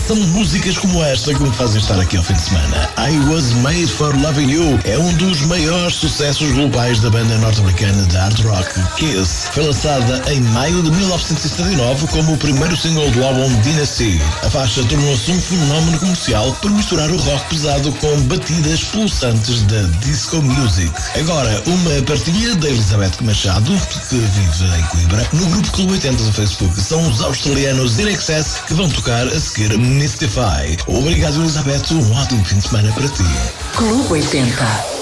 São músicas como esta que me fazem estar aqui ao fim de semana. I Was Made for Loving You é um dos maiores sucessos globais da banda norte-americana de hard rock Kiss. Foi lançada em maio de 1979 como o primeiro single do álbum Dynasty. A faixa tornou-se um fenómeno comercial por misturar o rock pesado com batidas pulsantes da disco music. Agora, uma partilha da Elizabeth Machado, que vive em Coimbra, no grupo Clube 80 do Facebook. São os australianos In Excess que vão tocar a seguir Mystify. Obrigado, Elizabeth. Um ótimo fim de semana para ti. Clube 80.